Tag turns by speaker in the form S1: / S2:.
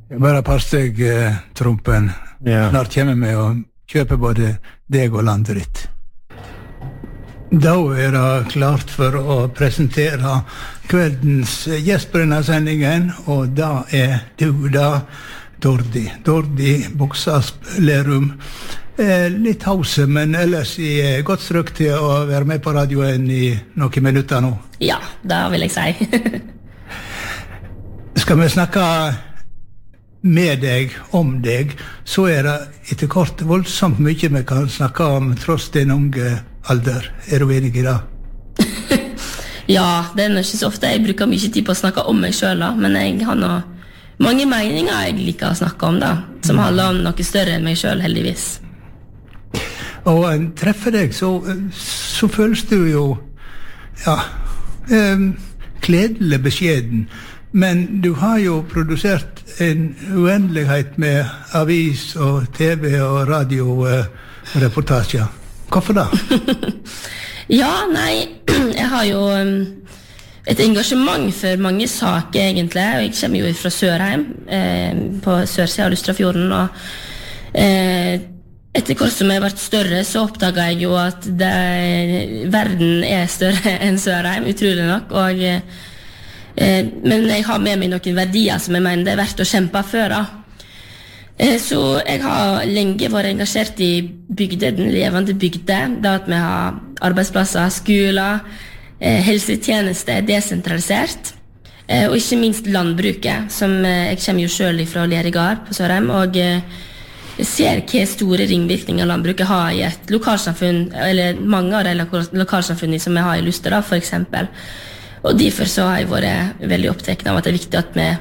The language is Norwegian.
S1: Bare pass deg, Trumpen.
S2: Ja.
S1: Snart kommer vi og kjøper både deg og landet ditt. Da det klart for å presentere kveldens gjest på denne sendingen, og da du da, Dordi. Dordi Buksasp Lerum. Litt hause, men ellers i godt strøk til å være med på radioen i noen minutter nå.
S3: Ja, det vil jeg si.
S1: Skal vi snakke med deg, om deg, så det etter kort voldsomt mye vi kan snakke om tross din unge alder. Du enig i det?
S3: Ja, det ikke så ofte. Jeg bruker mye tid på å snakke om meg selv, men jeg har nå mange meninger jeg liker å snakke om, da, som handler om noe større enn meg selv, heldigvis.
S1: Og treffer deg, så føles du jo, ja, kledelig beskjeden. Men du har jo produsert en uendelighet med avis og TV og radioreportasjer. Hvorfor da?
S3: Ja, nei, jeg har jo et engasjement for mange saker egentlig, og jeg kommer jo fra Sørheim, på sørsiden av Lustrafjorden, og etter hvert som jeg har vært større, så oppdaget jeg jo at verden større enn Sørheim, utrolig nok, og men jeg har med meg noen verdier som jeg mener det verdt å kjempe for. Så jeg har lenge vært engasjert i bygder, den levende bygder, da at vi har arbeidsplasser, skoler, helsetjenester, desentralisert, og ikke minst landbruket, som jeg kommer jo selv fra Lerigard på Sørheim, og jeg ser hva store ringvirkninger landbruket har i et lokalsamfunn, eller mange av de lokalsamfunnene som vi har i Luster, for eksempel. Og derfor så har jeg vært veldig opptatt av at det viktig at vi